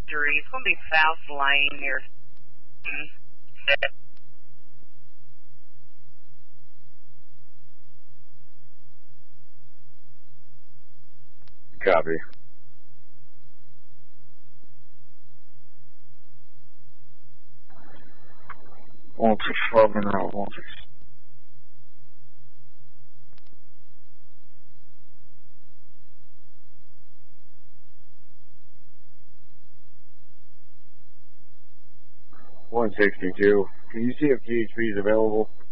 It's going to be South Lane near. Copy. 165 and out 16. $162. Can you see if GHB is available?